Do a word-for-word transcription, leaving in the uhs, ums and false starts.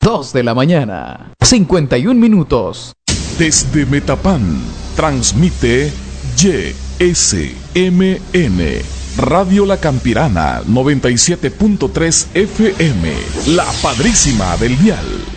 dos de la mañana, cincuenta y un minutos. Desde Metapán, transmite Y S M N, Radio La Campirana, noventa y siete punto tres F M, la padrísima del dial.